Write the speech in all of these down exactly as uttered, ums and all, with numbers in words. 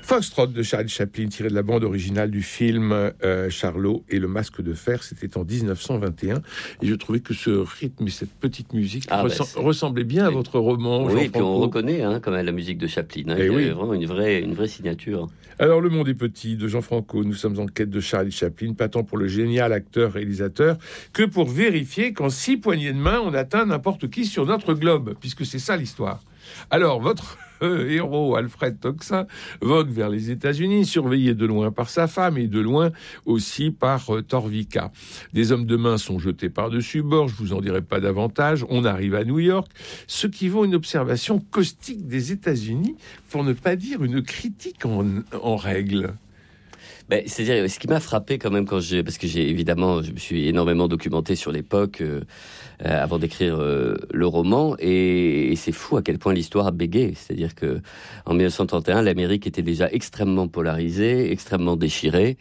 Foxtrot de Charlie Chaplin, tiré de la bande originale du film euh, Charlot et le masque de fer. C'était en dix-neuf cent vingt et un. Et je trouvais que ce rythme et cette petite musique ah, ressem- bah, ressemblaient bien à votre roman. Oui, Jean et puis on Franco. reconnaît hein, quand même la musique de Chaplin. Hein, Eh il y oui. a vraiment une vraie, une vraie signature. Alors, Le monde est petit de Jean Franco. Nous sommes en quête de Charlie Chaplin, pas tant pour le génial acteur-réalisateur que pour vérifier qu'en six poignées de main, on atteint n'importe qui sur notre globe, puisque c'est ça l'histoire. Alors, votre euh, héros, Alfred Toxin, vogue vers les États-Unis, surveillé de loin par sa femme et de loin aussi par euh, Torvika. Des hommes de main sont jetés par-dessus bord, je vous en dirai pas davantage. On arrive à New York, ce qui vaut une observation caustique des États-Unis, pour ne pas dire une critique en, en règle. Ben, c'est-à-dire, ce qui m'a frappé quand même quand j'ai, parce que j'ai évidemment, je me suis énormément documenté sur l'époque euh, euh, avant d'écrire euh, le roman, et, et c'est fou à quel point l'histoire a bégayé. C'est-à-dire que en dix-neuf cent trente et un, l'Amérique était déjà extrêmement polarisée, extrêmement déchirée,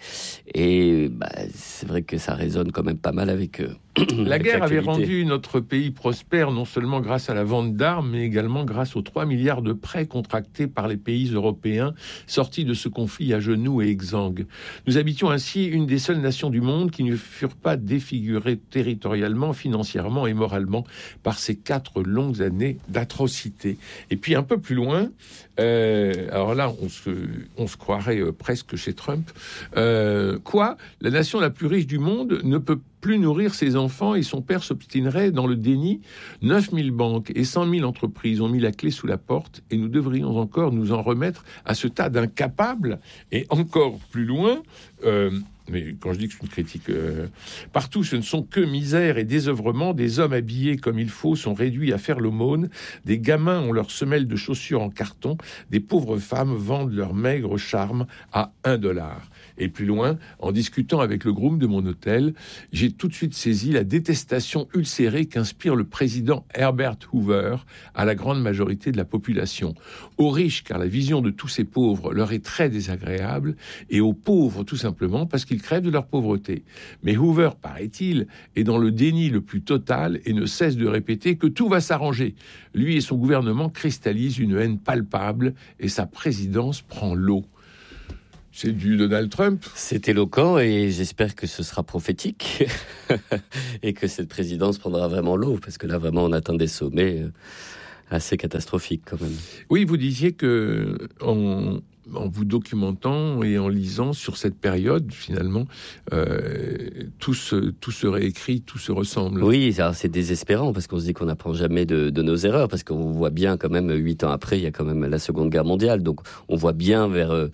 et bah, c'est vrai que ça résonne quand même pas mal avec. Euh, La avec guerre avait l'actualité. rendu notre pays prospère non seulement grâce à la vente d'armes, mais également grâce aux trois milliards de prêts contractés par les pays européens sortis de ce conflit à genoux et exsangues. Nous habitions ainsi une des seules nations du monde qui ne furent pas défigurées territorialement, financièrement et moralement par ces quatre longues années d'atrocités. Et puis un peu plus loin, euh, alors là on se, on se croirait euh, presque chez Trump, euh, quoi, la nation la plus riche du monde ne peut plus nourrir ses enfants et son père s'obstinerait dans le déni. neuf mille banques et cent mille entreprises ont mis la clé sous la porte et nous devrions encore nous en remettre à ce tas d'incapables. Et encore plus loin, euh, mais quand je dis que c'est une critique, euh, partout ce ne sont que misère et désœuvrement. Des hommes habillés comme il faut sont réduits à faire l'aumône. Des gamins ont leurs semelles de chaussures en carton. Des pauvres femmes vendent leur maigre charme à un dollar. Et plus loin, en discutant avec le groom de mon hôtel, j'ai tout de suite saisi la détestation ulcérée qu'inspire le président Herbert Hoover à la grande majorité de la population. Aux riches, car la vision de tous ces pauvres leur est très désagréable, et aux pauvres, tout simplement, parce qu'ils crèvent de leur pauvreté. Mais Hoover, paraît-il, est dans le déni le plus total et ne cesse de répéter que tout va s'arranger. Lui et son gouvernement cristallisent une haine palpable, et sa présidence prend l'eau. C'est du Donald Trump. C'est éloquent et j'espère que ce sera prophétique et que cette présidence prendra vraiment l'eau, parce que là, vraiment, on atteint des sommets assez catastrophiques quand même. Oui, vous disiez que en, en vous documentant et en lisant sur cette période, finalement, euh, tout, se, tout se réécrit, tout se ressemble. Oui, alors c'est désespérant parce qu'on se dit qu'on n'apprend jamais de, de nos erreurs, parce qu'on voit bien quand même, huit ans après, il y a quand même la Seconde Guerre mondiale, donc on voit bien vers... Euh,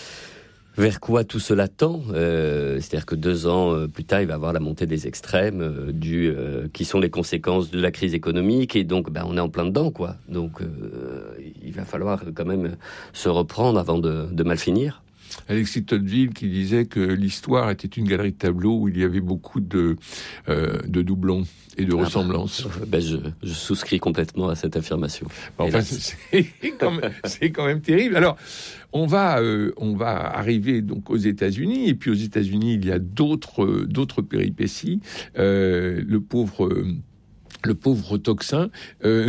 Vers quoi tout cela tend, euh, c'est-à-dire que deux ans euh, plus tard, il va y avoir la montée des extrêmes, euh, du, euh, qui sont les conséquences de la crise économique, et donc ben, on est en plein dedans, quoi. Donc euh, il va falloir quand même se reprendre avant de, de mal finir. Alexis Tocqueville qui disait que l'histoire était une galerie de tableaux où il y avait beaucoup de, euh, de doublons et de ah ressemblances. Bah, ben je, je souscris complètement à cette affirmation. Enfin, c'est quand, même, c'est quand même terrible. Alors, on va, euh, on va arriver donc aux États-Unis, et puis aux États-Unis, il y a d'autres, euh, d'autres péripéties. Euh, le pauvre, euh, le pauvre Toxin. Euh,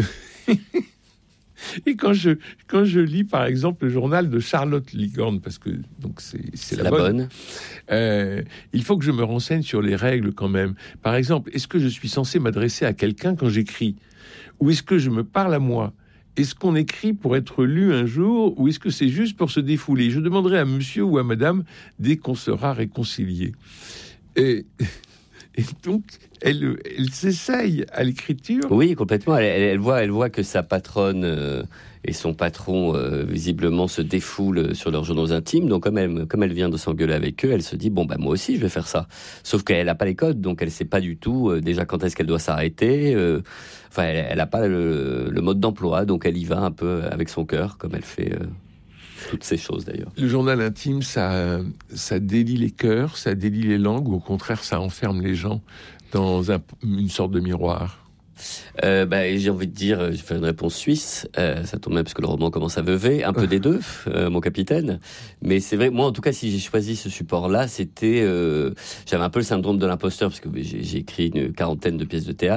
Et quand je, quand je lis, par exemple, le journal de Charlotte Liggorn, parce que donc c'est, c'est, c'est la, la bonne, bonne. Euh, il faut que je me renseigne sur les règles quand même. Par exemple, est-ce que je suis censé m'adresser à quelqu'un quand j'écris ? Ou est-ce que je me parle à moi ? Est-ce qu'on écrit pour être lu un jour, ou est-ce que c'est juste pour se défouler ? Je demanderai à monsieur ou à madame dès qu'on sera réconciliés. Et... Et donc, elle, elle s'essaye à l'écriture. Oui, complètement. Elle, elle, elle, voit, elle voit que sa patronne euh, et son patron, euh, visiblement, se défoulent sur leurs journaux intimes. Donc, comme elle, comme elle vient de s'engueuler avec eux, elle se dit, bon, bah, moi aussi, je vais faire ça. Sauf qu'elle n'a pas les codes, donc elle ne sait pas du tout, euh, déjà, quand est-ce qu'elle doit s'arrêter. Euh, enfin, elle n'a pas le, le mode d'emploi, donc elle y va un peu avec son cœur, comme elle fait... Euh, toutes ces choses d'ailleurs. Le journal intime, ça, ça délie les cœurs, ça délie les langues, ou au contraire, ça enferme les gens dans un, une sorte de miroir. Euh, bah, j'ai envie de dire, je fais une réponse suisse, euh, ça tombe bien parce que le roman commence à veuver, un peu des deux, euh, mon capitaine. Mais c'est vrai, moi en tout cas, si j'ai choisi ce support-là, c'était, euh, j'avais un peu le syndrome de l'imposteur, parce que j'ai, j'ai écrit une quarantaine de pièces de théâtre,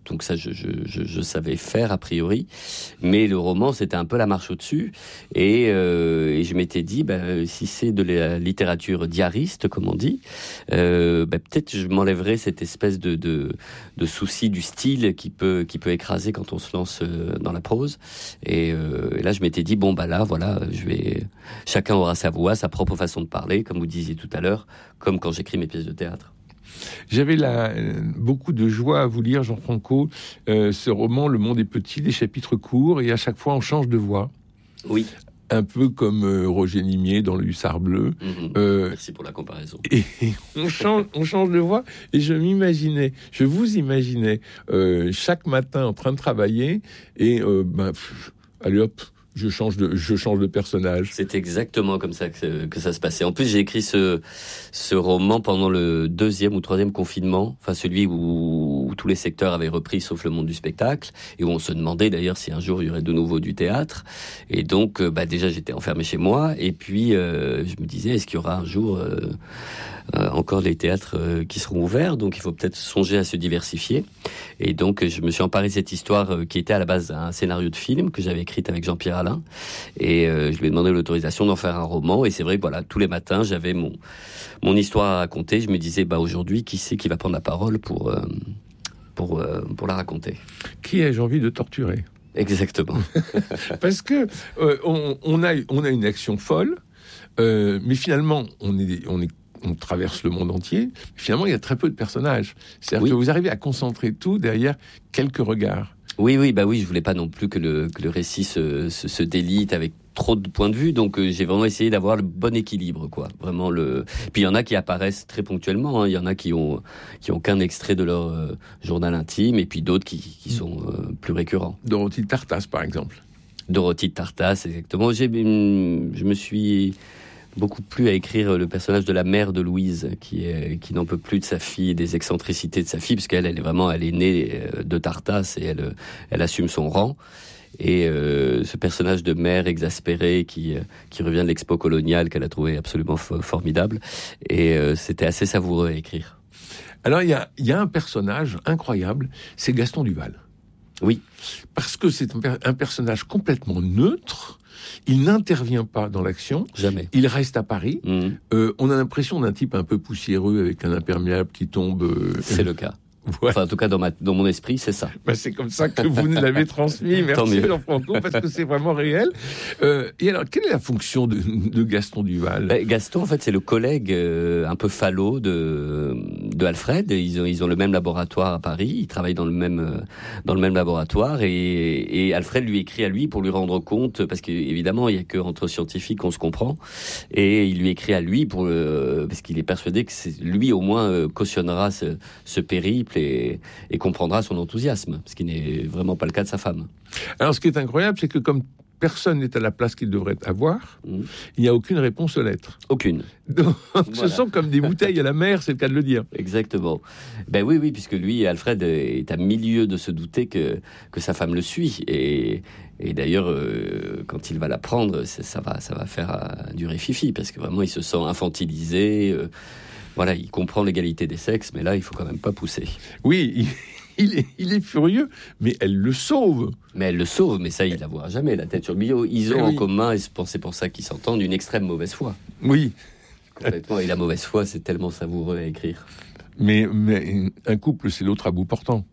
Donc ça, je, je, je, je savais faire a priori, mais le roman, c'était un peu la marche au-dessus. Et, euh, et je m'étais dit, bah, si c'est de la littérature diariste, comme on dit, euh, bah, peut-être je m'enlèverais cette espèce de, de, de souci du style qui peut, qui peut écraser quand on se lance dans la prose. Et, euh, et là, je m'étais dit, bon, bah là, voilà, je vais, chacun aura sa voix, sa propre façon de parler, comme vous disiez tout à l'heure, comme quand j'écris mes pièces de théâtre. J'avais la, euh, beaucoup de joie à vous lire, Jean Franco, euh, ce roman, Le Monde est petit, des chapitres courts, et à chaque fois on change de voix. Oui. Un peu comme euh, Roger Nimier dans Le Hussard bleu. Mmh. Euh, Merci pour la comparaison. Et on change, on change de voix, et je m'imaginais, je vous imaginais, euh, chaque matin en train de travailler, et euh, ben, pff, allez hop, je change de, je change de personnage. C'est exactement comme ça que, que ça se passait. En plus, j'ai écrit ce, ce roman pendant le deuxième ou troisième confinement, enfin celui où, où tous les secteurs avaient repris sauf le monde du spectacle, et où on se demandait d'ailleurs si un jour il y aurait de nouveau du théâtre. Et donc, bah, déjà j'étais enfermé chez moi, et puis euh, je me disais, est-ce qu'il y aura un jour euh, euh, encore les théâtres euh, qui seront ouverts? Donc il faut peut-être songer à se diversifier. Et donc je me suis emparé de cette histoire euh, qui était à la base un scénario de film que j'avais écrite avec Jean-Pierre Alain, et euh, je lui ai demandé l'autorisation d'en faire un roman. Et c'est vrai que voilà, tous les matins j'avais mon mon histoire à raconter. Je me disais, bah aujourd'hui, qui c'est qui va prendre la parole pour euh, pour euh, pour la raconter? Qui ai-je envie de torturer? Exactement. Parce que euh, on, on a on a une action folle, euh, mais finalement on est on est on traverse le monde entier. Finalement, il y a très peu de personnages. C'est-à-dire oui. que vous arrivez à concentrer tout derrière quelques regards. Oui, oui, bah oui, je voulais pas non plus que le, que le récit se, se, se délite avec trop de points de vue, donc euh, j'ai vraiment essayé d'avoir le bon équilibre, quoi. Vraiment le. Puis il y en a qui apparaissent très ponctuellement. Hein. Il y en a qui ont qui ont qu'un extrait de leur euh, journal intime, et puis d'autres qui, qui sont euh, plus récurrents. Dorothy Tartas, par exemple. Dorothy Tartas, exactement. J'ai, je me suis beaucoup plu à écrire le personnage de la mère de Louise, qui est, qui n'en peut plus de sa fille et des excentricités de sa fille, parce qu'elle, elle est vraiment, elle est née de Tartas et elle, elle assume son rang. Et euh, ce personnage de mère exaspérée qui, qui revient de l'expo coloniale qu'elle a trouvé absolument f- formidable. Et euh, c'était assez savoureux à écrire. Alors, il y a, y a un personnage incroyable, c'est Gaston Duval. Oui. Parce que c'est un, un personnage complètement neutre. Il n'intervient pas dans l'action. Jamais. Il reste à Paris. Mmh. Euh, on a l'impression d'un type un peu poussiéreux avec un imperméable qui tombe. Euh... C'est le cas. Ouais. Enfin, en tout cas, dans, ma, dans mon esprit, c'est ça. Ben, c'est comme ça que vous nous l'avez transmis. Merci, Jean Franco, parce que c'est vraiment réel. Euh, et alors, quelle est la fonction de, de Gaston Duval? Ben, Gaston, en fait, c'est le collègue euh, un peu falot de, de Alfred. Ils ont, ils ont le même laboratoire à Paris. Ils travaillent dans le même, euh, dans le même laboratoire. Et, et Alfred lui écrit à lui pour lui rendre compte, parce qu'évidemment, il n'y a qu'entre scientifiques qu'on se comprend. Et il lui écrit à lui pour, euh, parce qu'il est persuadé que c'est, lui, au moins, euh, cautionnera ce, ce périple. Et, et comprendra son enthousiasme, ce qui n'est vraiment pas le cas de sa femme. Alors, ce qui est incroyable, c'est que comme personne n'est à la place qu'il devrait avoir, mmh. il n'y a aucune réponse aux lettres. Aucune. Donc, voilà. Ce sont comme des bouteilles à la mer, c'est le cas de le dire. Exactement. Ben oui, oui, puisque lui, Alfred, est à milieu de se douter que, que sa femme le suit. Et, et d'ailleurs, euh, quand il va la prendre, ça va, ça va faire euh, du rififi, parce que vraiment, il se sent infantilisé. Euh, Voilà, il comprend l'égalité des sexes, mais là, il faut quand même pas pousser. Oui, il, il, est, il est furieux, mais elle le sauve. Mais elle le sauve, mais ça, il la voit jamais, la tête sur le billot. Ils ont oui. en commun, et c'est pour ça qu'ils s'entendent, une extrême mauvaise foi. Oui. Complètement, et la mauvaise foi, c'est tellement savoureux à écrire. Mais, mais un couple, c'est l'autre à bout portant.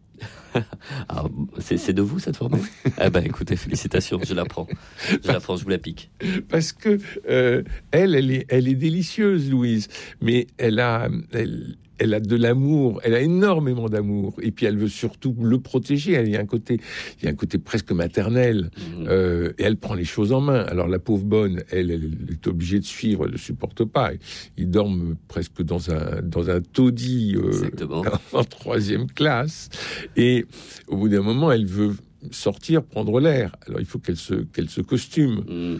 Alors, c'est, c'est de vous cette formule? Ah ben écoutez, félicitations, je l'apprends. Je l'apprends, je vous la pique. Parce que euh, elle, elle est, elle est délicieuse, Louise, mais elle a, elle, elle a de l'amour, elle a énormément d'amour, et puis elle veut surtout le protéger. Elle, il y a un côté, il y a un côté presque maternel, mmh. euh, et elle prend les choses en main. Alors la pauvre bonne, elle, elle est obligée de suivre, elle ne supporte pas. Ils dorment presque dans un dans un taudis euh, en troisième classe, et au bout d'un moment, elle veut sortir, prendre l'air. Alors il faut qu'elle se qu'elle se costume. Mmh.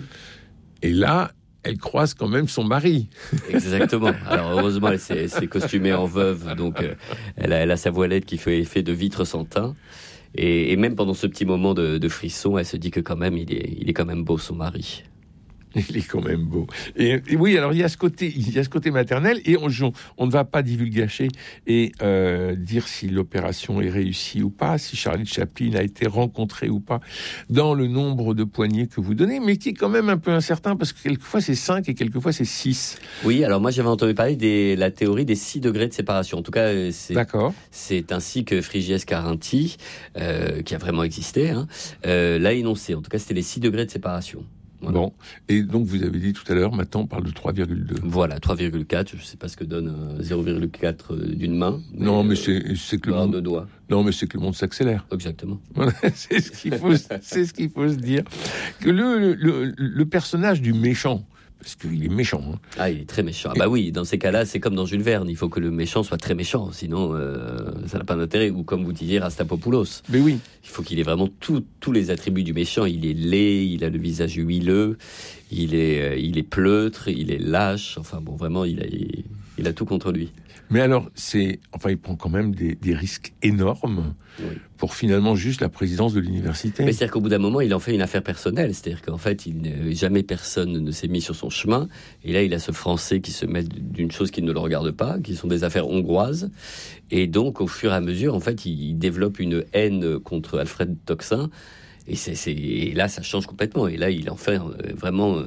Et là, elle croise quand même son mari. Exactement. Alors heureusement, elle s'est, elle s'est costumée en veuve, donc euh, elle, a, elle a sa voilette qui fait effet de vitre sans teint. Et, et même pendant ce petit moment de, de frisson, elle se dit que quand même, il est, il est quand même beau, son mari. Il est quand même beau. Et, et oui, alors il y a ce côté, il y a ce côté maternel, et on, on ne va pas divulgacher et euh, dire si l'opération est réussie ou pas, si Charlie Chaplin a été rencontré ou pas, dans le nombre de poignées que vous donnez, mais qui est quand même un peu incertain, parce que quelquefois c'est cinq et quelquefois c'est six. Oui, alors moi j'avais entendu parler de la théorie des six degrés de séparation. En tout cas, c'est, D'accord. c'est ainsi que Frigyes Karinthy, euh, qui a vraiment existé, hein, euh, l'a énoncé. En tout cas, c'était les six degrés de séparation. Voilà. Bon, et donc vous avez dit tout à l'heure, maintenant on parle de trois virgule deux. Voilà, trois virgule quatre, je ne sais pas ce que donne euh, zéro virgule quatre d'une main. Mais non, mais euh, c'est, c'est que le monde... de doigts. Non, mais c'est que le monde s'accélère. Exactement. c'est ce qu'il faut, c'est ce qu'il faut se dire. Que le, le, le personnage du méchant, parce qu'il est méchant. Hein. Ah, il est très méchant. Ah, bah oui, dans ces cas-là, c'est comme dans Jules Verne. Il faut que le méchant soit très méchant, sinon euh, ça n'a pas d'intérêt. Ou comme vous disiez, Rastapopoulos. Mais oui. Il faut qu'il ait vraiment tout, tous les attributs du méchant. Il est laid, il a le visage huileux, il est, euh, il est pleutre, il est lâche. Enfin bon, vraiment, il a, il, il a tout contre lui. Mais alors, c'est, enfin, il prend quand même des, des risques énormes oui. pour finalement juste la présidence de l'université. Mais c'est-à-dire qu'au bout d'un moment, il en fait une affaire personnelle. C'est-à-dire qu'en fait, il, jamais personne ne s'est mis sur son chemin. Et là, il a ce Français qui se mêle d'une chose qui ne le regarde pas, qui sont des affaires hongroises. Et donc, au fur et à mesure, en fait, il, il développe une haine contre Alfred Toxin. Et, c'est, c'est, et là, ça change complètement. Et là, il en fait vraiment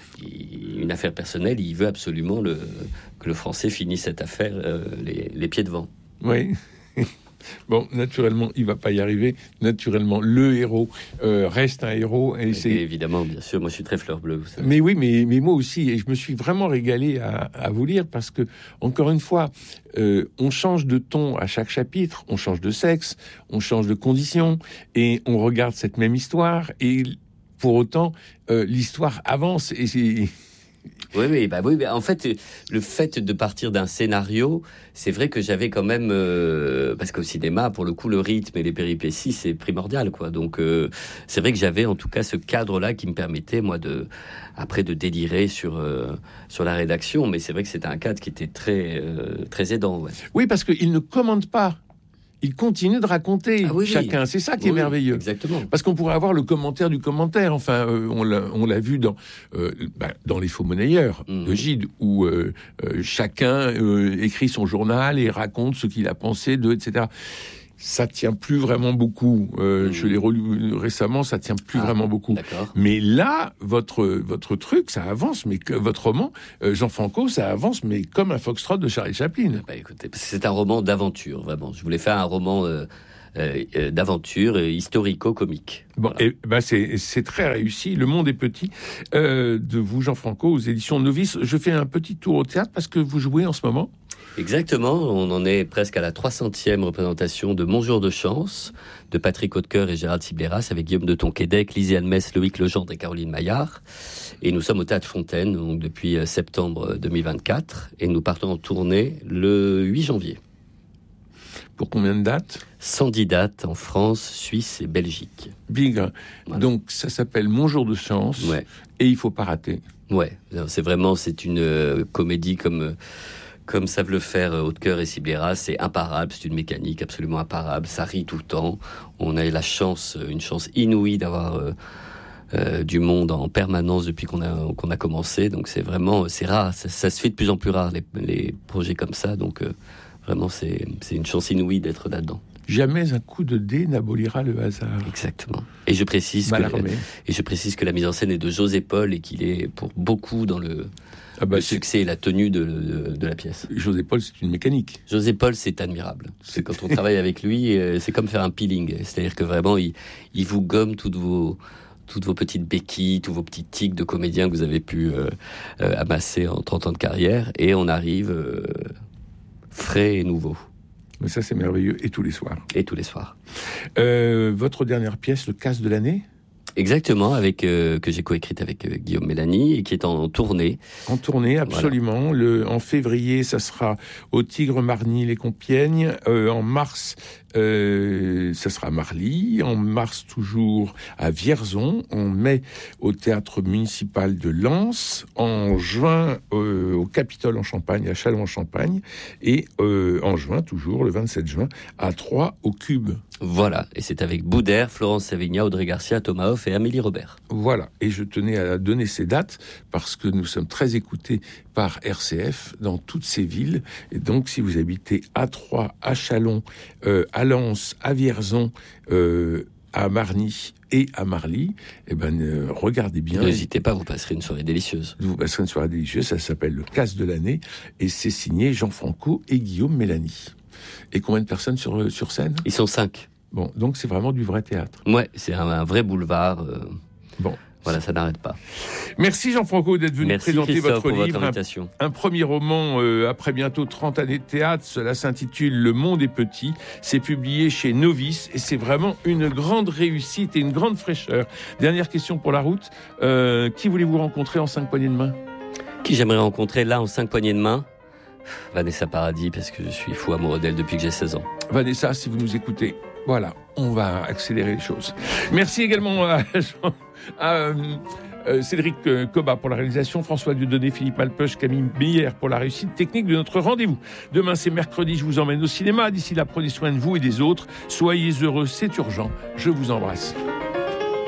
une affaire personnelle. Il veut absolument le, que le Français finisse cette affaire euh, les, les pieds devant. Oui. Bon, naturellement, il va pas y arriver. Naturellement, le héros euh, reste un héros. Et, et c'est... Évidemment, bien sûr. Moi, je suis très fleur bleue. Vous savez. Mais oui, mais, mais moi aussi. Et je me suis vraiment régalé à, à vous lire parce que, encore une fois, euh, on change de ton à chaque chapitre, on change de sexe, on change de condition, et on regarde cette même histoire. Et pour autant, euh, l'histoire avance. Et c'est... Oui, oui, bah oui. En fait, le fait de partir d'un scénario, c'est vrai que j'avais quand même, euh, parce qu'au cinéma, pour le coup, le rythme et les péripéties, c'est primordial, quoi. Donc, euh, c'est vrai que j'avais en tout cas ce cadre-là qui me permettait, moi, de après de délirer sur euh, sur la rédaction. Mais c'est vrai que c'était un cadre qui était très euh, très aidant. Ouais. Oui, parce qu'il ne commande pas. Il continue de raconter ah oui, chacun. Oui. C'est ça qui oui, est merveilleux. Exactement. Parce qu'on pourrait avoir le commentaire du commentaire. Enfin, euh, on, l'a, on l'a vu dans, euh, bah, dans Les Faux-monnayeurs mmh. de Gide, où euh, euh, chacun euh, écrit son journal et raconte ce qu'il a pensé de, et cetera. Ça tient plus vraiment beaucoup. Euh, mmh. Je l'ai relu récemment, ça tient plus ah, vraiment beaucoup. D'accord. Mais là, votre votre truc, ça avance. Mais que votre roman, euh, Jean Franco, ça avance, mais comme un foxtrot de Charlie Chaplin. Bah, écoutez, c'est un roman d'aventure, vraiment. Je voulais faire un roman euh, euh, d'aventure euh, historico-comique. Bon, voilà. Et ben c'est c'est très réussi. Le monde est petit. Euh, de vous, Jean Franco, aux éditions Novice. Je fais un petit tour au théâtre parce que vous jouez en ce moment. Exactement, on en est presque à la trois centième représentation de Mon jour de chance, de Patrick Hautecoeur et Gérald Sibleras, avec Guillaume de Tonquédec, Lisiane Metz, Loïc Legendre et Caroline Maillard. Et nous sommes au Théâtre Fontaine, donc depuis septembre deux mille vingt-quatre, et nous partons en tournée le huit janvier. Pour combien de dates ? cent dix dates en France, Suisse et Belgique. Bigre. Voilà. Donc ça s'appelle Mon jour de chance, ouais. Et il faut pas rater. Ouais, c'est vraiment, c'est une euh, comédie comme... Euh, Comme savent le faire Hautecoeur et Sibleras, c'est imparable, c'est une mécanique absolument imparable, ça rit tout le temps. On a eu la chance, une chance inouïe d'avoir euh, euh, du monde en permanence depuis qu'on a, qu'on a commencé, donc c'est vraiment, c'est rare, ça, ça se fait de plus en plus rare, les, les projets comme ça, donc euh, vraiment c'est, c'est une chance inouïe d'être là-dedans. Jamais un coup de dé n'abolira le hasard. Exactement. Et je précise que, et je précise que la mise en scène est de José Paul et qu'il est pour beaucoup dans le... Ah bah le succès et la tenue de, de, de la pièce. José Paul, c'est une mécanique. José Paul, c'est admirable. C'est quand on travaille avec lui, c'est comme faire un peeling. C'est-à-dire que vraiment, il, il vous gomme toutes vos, toutes vos petites béquilles, tous vos petits tics de comédien que vous avez pu euh, euh, amasser en trente ans de carrière. Et on arrive euh, frais et nouveau. Mais ça, c'est merveilleux. Et tous les soirs. Et tous les soirs. Euh, votre dernière pièce, Le casse de l'année ? Exactement, avec euh, que j'ai coécrite avec euh, Guillaume Mélanie et qui est en, en tournée. En tournée, absolument. Voilà. Le, en février, ça sera au Tigre Marny les Compiègnes. Euh, en mars, euh, ça sera à Marly, en mars toujours à Vierzon, en mai au théâtre municipal de Lens, en juin euh, au Capitole en Champagne, à Châlons-en-Champagne, et euh, en juin toujours, le vingt-sept juin, à Troyes au Cube. Voilà, et c'est avec Boudère, Florence Savigna, Audrey Garcia, Thomas Hoff et Amélie Robert. Voilà, et je tenais à donner ces dates parce que nous sommes très écoutés par R C F dans toutes ces villes. Et donc, si vous habitez à Troyes, à Châlons, euh, à Lens, à Vierzon, euh, à Marny et à Marly, eh ben, euh, regardez bien. N'hésitez pas, vous passerez une soirée délicieuse. Vous passerez une soirée délicieuse, ça s'appelle le Casse de l'année, et c'est signé Jean Franco et Guillaume Mélanie. Et combien de personnes sur, sur scène ? Ils sont cinq. Bon, donc c'est vraiment du vrai théâtre. Ouais, c'est un, un vrai boulevard. Euh... Bon. Voilà, ça n'arrête pas. Merci Jean Franco d'être venu Merci présenter Christophe votre pour livre. Votre invitation. Un, un premier roman euh, après bientôt trente années de théâtre. Cela s'intitule Le Monde est petit. C'est publié chez Novice et c'est vraiment une grande réussite et une grande fraîcheur. Dernière question pour la route. Euh, qui voulez-vous rencontrer en cinq poignées de main ? Qui j'aimerais rencontrer là en cinq poignées de main ? Vanessa Paradis, parce que je suis fou amoureux d'elle depuis que j'ai seize ans. Vanessa, si vous nous écoutez, voilà, on va accélérer les choses. Merci également à, à euh, euh, Cédric Cobat pour la réalisation, François Dieudonné, Philippe Malpeuch, Camille Meyer pour la réussite technique de notre rendez-vous. Demain, c'est mercredi, je vous emmène au cinéma. D'ici là, prenez soin de vous et des autres. Soyez heureux, c'est urgent. Je vous embrasse.